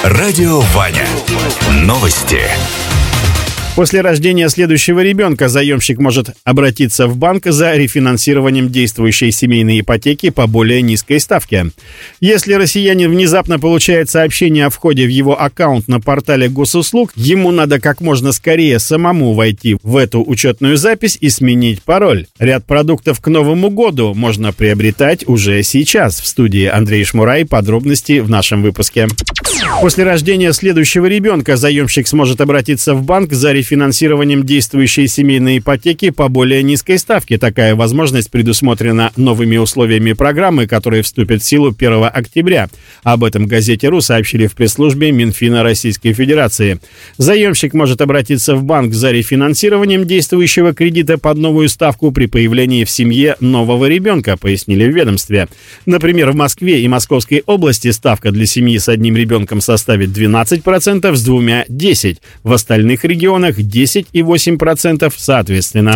Радио Ваня. Новости. После рождения следующего ребенка заемщик может обратиться в банк за рефинансированием действующей семейной ипотеки по более низкой ставке. Если россиянин внезапно получает сообщение о входе в его аккаунт на портале госуслуг, ему надо как можно скорее самому войти в эту учетную запись и сменить пароль. Ряд продуктов к Новому году можно приобретать уже сейчас. В студии Андрей Шмурай. Подробности в нашем выпуске. После рождения следующего ребенка заемщик сможет обратиться в банк за рефинансированием действующей семейной ипотеки по более низкой ставке. Такая возможность предусмотрена новыми условиями программы, которые вступят в силу 1 октября. Об этом газете «Ру» сообщили в пресс-службе Минфина Российской Федерации. Заемщик может обратиться в банк за рефинансированием действующего кредита под новую ставку при появлении в семье нового ребенка, пояснили в ведомстве. Например, в Москве и Московской области ставка для семьи с одним ребенком составит 12%, с двумя – 10%. В остальных регионах 10 и 8% соответственно.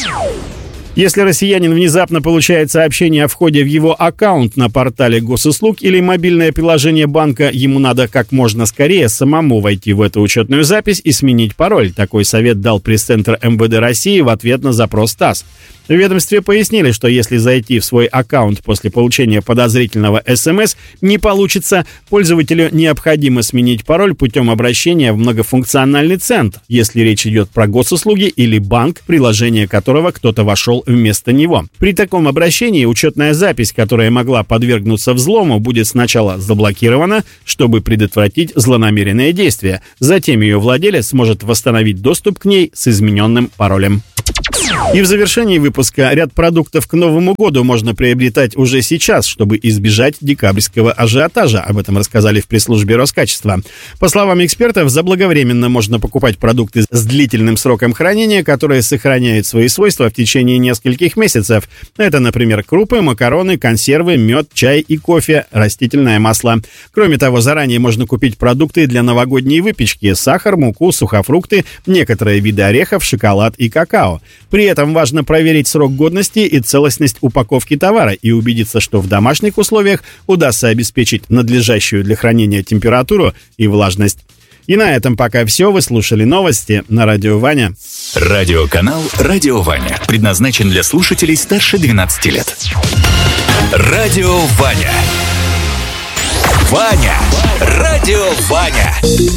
Если россиянин внезапно получает сообщение о входе в его аккаунт на портале госуслуг или мобильное приложение банка, ему надо как можно скорее самому войти в эту учетную запись и сменить пароль. Такой совет дал пресс-центр МВД России в ответ на запрос ТАСС. В ведомстве пояснили, что если зайти в свой аккаунт после получения подозрительного СМС не получится, пользователю необходимо сменить пароль путем обращения в многофункциональный центр, если речь идет про госуслуги или банк, приложение которого кто-то вошел вместо него. При таком обращении учетная запись, которая могла подвергнуться взлому, будет сначала заблокирована, чтобы предотвратить злонамеренное действие. Затем ее владелец сможет восстановить доступ к ней с измененным паролем. И в завершении выпуска: ряд продуктов к Новому году можно приобретать уже сейчас, чтобы избежать декабрьского ажиотажа. Об этом рассказали в пресс-службе Роскачества. По словам экспертов, заблаговременно можно покупать продукты с длительным сроком хранения, которые сохраняют свои свойства в течение нескольких месяцев. Это, например, крупы, макароны, консервы, мед, чай и кофе, растительное масло. Кроме того, заранее можно купить продукты для новогодней выпечки: сахар, муку, сухофрукты, некоторые виды орехов, шоколад и какао. При этом важно проверить срок годности и целостность упаковки товара и убедиться, что в домашних условиях удастся обеспечить надлежащую для хранения температуру и влажность. И на этом пока все. Вы слушали новости на Радио Ваня. Радиоканал «Радио Ваня» предназначен для слушателей старше 12 лет. Радио Ваня. Ваня. Радио Ваня.